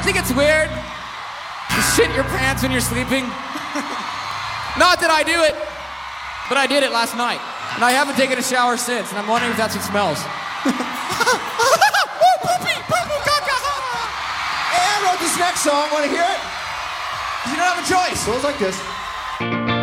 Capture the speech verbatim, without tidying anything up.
Think it's weird to shit your pants when you're sleeping? Not that I do it, but I did it last night. And I haven't taken a shower since, and I'm wondering if that's what smells. And I wrote this next song. Want to hear it? You don't have a choice. So it was like this.